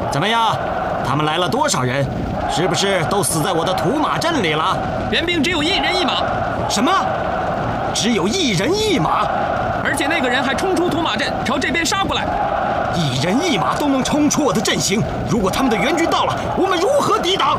怎么样？他们来了多少人？是不是都死在我的土马阵里了？ 援兵只有1人1马。 什么？只有1人1马？ 而且那个人还冲出土马阵，朝这边杀过来。 1人1马都能冲出我的阵型，如果他们的援军到了，我们如何抵挡？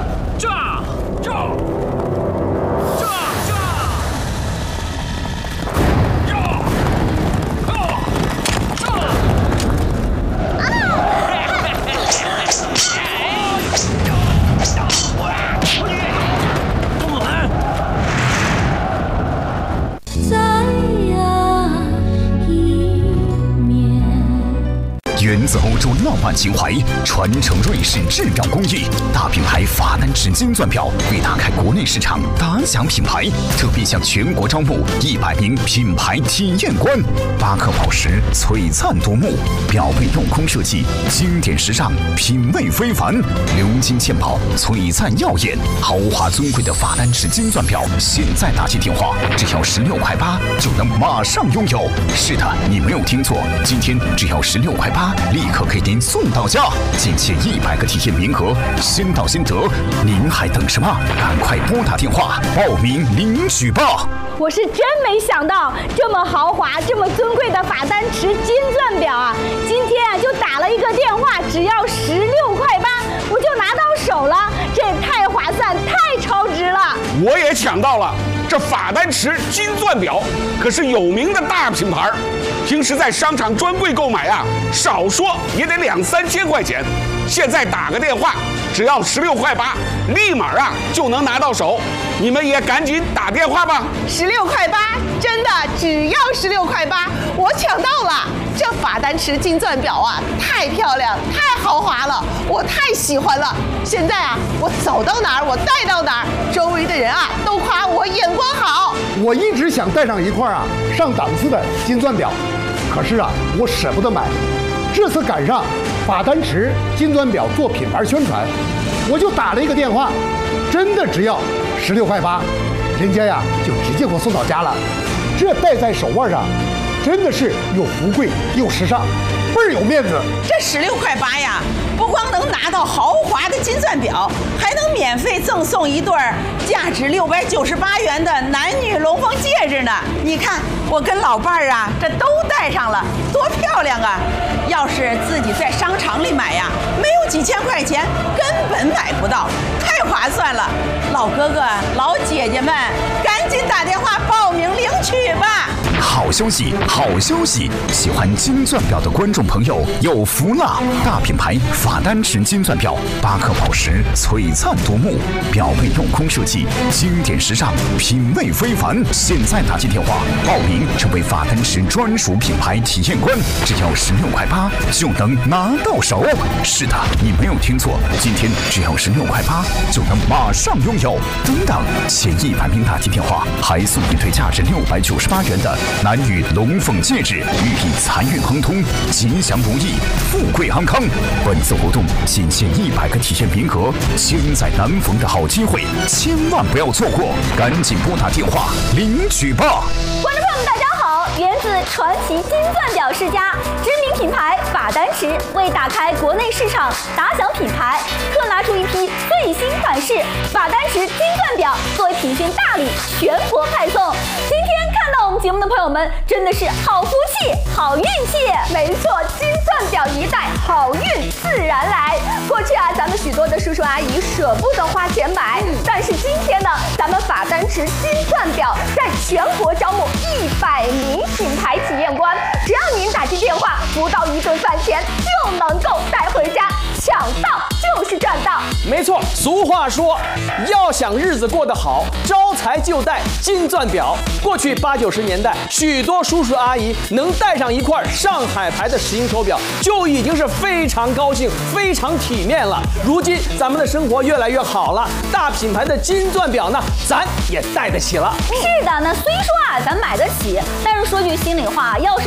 源自欧洲浪漫情怀，传承瑞士质表工艺，大品牌法丹池金钻表为打开国内市场打响品牌，特别向全国招募100名品牌体验官。巴克宝石璀璨夺目，表背镂空设计，经典时尚，品味非凡，鎏金嵌宝，璀璨耀眼，豪华尊贵的法丹池金钻表，现在打起电话，只要16.8块就能马上拥有。是的，你没有听错，今天只要16.8块，立刻给您送到家，仅限100个体验名额，先到先得，您还等什么？赶快拨打电话报名领取吧！ 我是真没想到，这么豪华、这么尊贵的法丹池金钻表啊，今天啊就打了一个电话，只要16.8块，我就拿到手了，这也太划算、太超值了！ 我也抢到了，这法丹池金钻表可是有名的大品牌，平时在商场专柜购买啊，少说也得2、3千块钱。现在打个电话，只要16.8块，立马啊就能拿到手。你们也赶紧打电话吧。 16.8块，真的只要16.8块，我抢到了。这法丹池金钻表啊，太漂亮，太豪华了，我太喜欢了。现在啊，我走到哪儿，我戴到哪儿，周围的人啊都夸我眼光好。 我一直想戴上一块啊上档次的金钻表，可是啊，我舍不得买。这次赶上法丹池金钻表做品牌宣传，我就打了一个电话，真的只要16.8块，人家呀就直接给我送到家了。这戴在手腕上，真的是又富贵又时尚，倍儿有面子。 这16.8块呀，不光能拿到豪华的金钻表，还能免费赠送一对价值698元的男女龙凤戒指呢。你看我跟老伴儿啊，这都戴上了，多漂亮啊！要是自己在商场里买呀，没有几千块钱根本买不到，太划算了。老哥哥、老姐姐们，赶紧打电话报名领取吧！ 好消息，好消息！喜欢金钻表的观众朋友有福了！大品牌法丹池金钻表，8克宝石，璀璨夺目，表背镂空设计，经典时尚，品味非凡。现在打进电话报名，成为法丹池专属品牌体验官，只要16.8块就能拿到手。是的，你没有听错，今天只要16.8块就能马上拥有。等等，前100名打进电话还送一对价值698元的男女龙凤戒指，寓意财运亨通、吉祥如意、富贵安康。本次活动仅限100个体验名额，千载难逢的好机会，千万不要错过！赶紧拨打电话领取吧！ 观众朋友们，大家好！源自传奇金钻表世家，知名品牌法丹池为打开国内市场打响品牌，特拿出一批最新款式法丹池金钻表作为平均大礼全国派送。今天看到我们节目的朋友们，真的是好福气、好运气。没错，金钻表一戴，好运自然来。过去啊，咱们许多的叔叔阿姨舍不得花钱买，但是今天呢，咱们法丹池金钻表在全国招募100名品牌体验官，只要您打进电话，不到1顿饭钱就能够带回家，抢到就是赚到。 没错，俗话说，要想日子过得好，招财就戴金钻表。过去80、90年代，许多叔叔阿姨能戴上一块上海牌的石英手表，就已经是非常高兴、非常体面了。如今咱们的生活越来越好了，大品牌的金钻表呢，咱也戴得起了。 是的，那虽说啊，咱买得起，但是说句心里话，要是